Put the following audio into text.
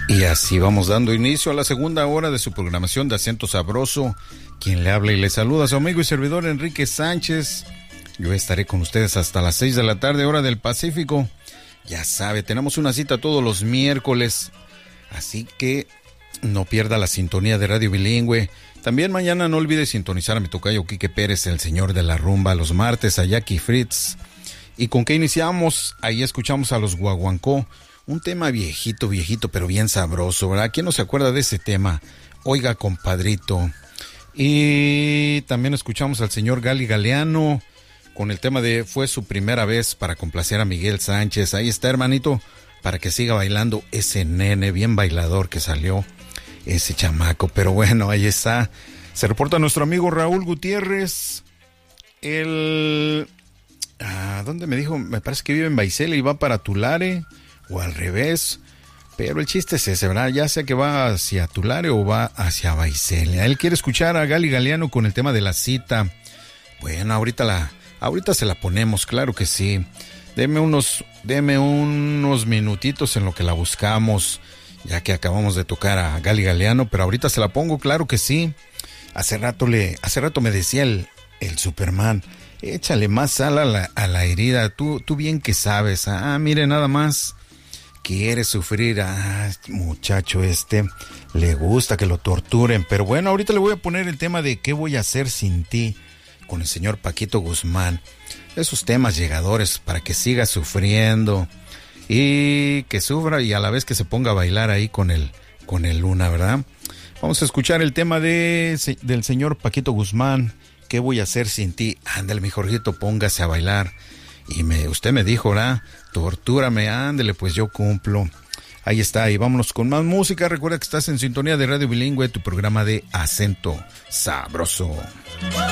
Y así vamos dando inicio a la segunda hora de su programación de Acento Sabroso. Quien le habla y le saluda, su amigo y servidor Enrique Sánchez. Yo estaré con ustedes hasta las 6 de la tarde, hora del Pacífico. Ya sabe, tenemos una cita todos los miércoles, así que no pierda la sintonía de Radio Bilingüe. También mañana no olvide sintonizar a mi tocayo Quique Pérez, el señor de la rumba, los martes a Jackie Fritz. ¿Y con qué iniciamos? Ahí escuchamos a los Guaguancó. Un tema viejito, pero bien sabroso, ¿verdad? ¿Quién no se acuerda de ese tema? Oiga, compadrito. Y también escuchamos al señor Gali Galeano con el tema de Fue su primera vez, para complacer a Miguel Sánchez. Ahí está, hermanito, para que siga bailando ese nene bien bailador que salió, ese chamaco. Pero bueno, ahí está. Se reporta nuestro amigo Raúl Gutiérrez. ¿Dónde me dijo? Me parece que vive en Baisela y va para Tulare. O al revés, pero el chiste es ese, ¿verdad? Ya sea que va hacia Tulare o va hacia Baisela. Él quiere escuchar a Gali Galeano con el tema de la cita. Bueno, ahorita se la ponemos, claro que sí. Deme unos minutitos en lo que la buscamos, ya que acabamos de tocar a Gali Galeano, pero ahorita se la pongo, claro que sí. Hace rato me decía el Superman, échale más sal a la herida, tú bien que sabes. Mire, nada más quiere sufrir. Muchacho le gusta que lo torturen. Pero bueno, ahorita le voy a poner el tema de ¿Qué voy a hacer sin ti? Con el señor Paquito Guzmán. Esos temas llegadores para que siga sufriendo y que sufra y a la vez que se ponga a bailar ahí con el Luna, ¿verdad? Vamos a escuchar el tema del señor Paquito Guzmán. ¿Qué voy a hacer sin ti? Ándale, mi Jorgito, póngase a bailar. Y usted me dijo, ¿verdad? Tortúrame, ándele, pues yo cumplo. Ahí está, y vámonos con más música. Recuerda que estás en sintonía de Radio Bilingüe, tu programa de Acento Sabroso.